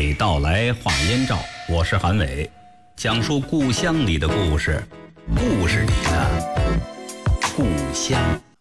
娓道来话燕赵，我是韩伟，讲述故乡里的故事，故事里的故乡。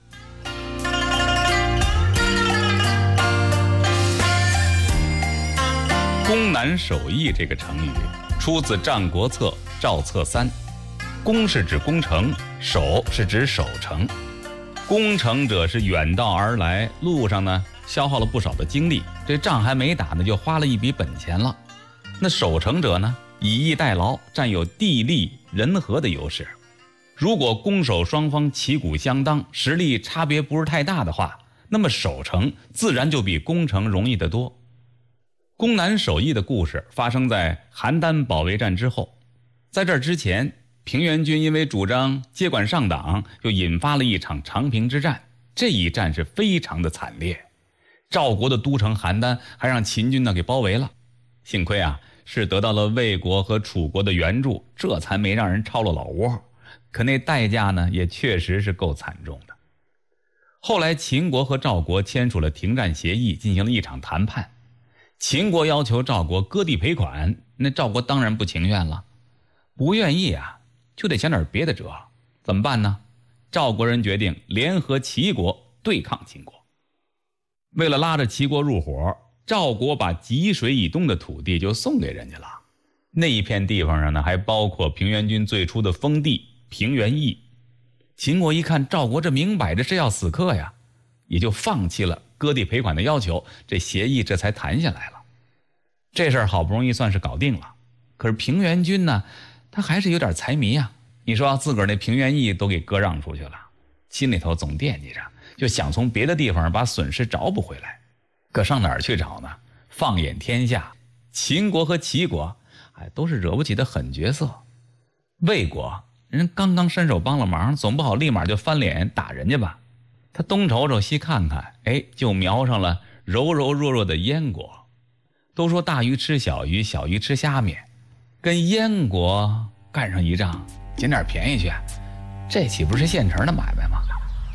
攻南守义这个成语出自《战国策·赵策三》，攻是指攻城，守是指守城。攻城者是远道而来，路上呢消耗了不少的精力，这仗还没打呢就花了一笔本钱了。那守城者呢，以逸待劳，占有地利人和的优势。如果攻守双方旗鼓相当，实力差别不是太大的话，那么守城自然就比攻城容易得多。攻南守义的故事发生在邯郸保卫战之后，在这之前，平原君因为主张接管上党，就引发了一场长平之战。这一战是非常的惨烈，赵国的都城邯郸还让秦军呢给包围了。幸亏是得到了魏国和楚国的援助，这才没让人抄了老窝。可那代价呢也确实是够惨重的。后来秦国和赵国签署了停战协议，进行了一场谈判。秦国要求赵国割地赔款，那赵国当然不情愿了，不愿意就得想点别的辙。怎么办呢？赵国人决定联合齐国对抗秦国。为了拉着齐国入伙，赵国把济水以东的土地就送给人家了。那一片地方上呢，还包括平原君最初的封地平原邑。秦国一看赵国这明摆着是要死磕呀，也就放弃了割地赔款的要求，这协议这才谈下来了。这事儿好不容易算是搞定了，可是平原君呢，他还是有点财迷你说自个儿那平原邑都给割让出去了，心里头总惦记着，就想从别的地方把损失找补回来。可上哪儿去找呢？放眼天下，秦国和齐国都是惹不起的狠角色。魏国人刚刚伸手帮了忙，总不好立马就翻脸打人家吧。他东瞅瞅西看看，就瞄上了柔柔弱弱的燕国。都说大鱼吃小鱼，小鱼吃虾米，跟燕国干上一仗，捡点便宜去，这岂不是现成的买卖吗？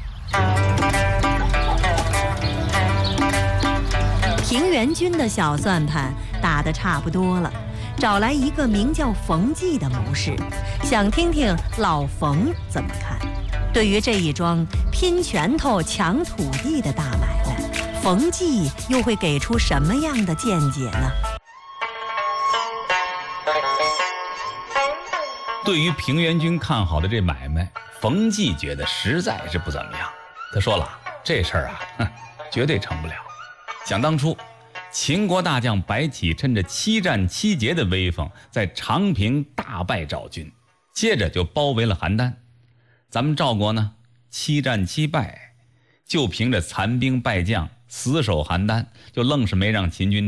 平原君的小算盘打得差不多了，找来一个名叫冯骥的谋士，想听听老冯怎么看。对于这一桩拼拳头抢土地的大买卖，冯骥又会给出什么样的见解呢？ 对于平原君看好的这买卖，冯骥觉得实在是不怎么样。他说了，这事儿绝对成不了。想当初，秦国大将白起趁着7战7捷的威风，在长平大败赵军，接着就包围了邯郸。咱们赵国呢，7战7败，就凭着残兵败将死守邯郸，就愣是没让秦军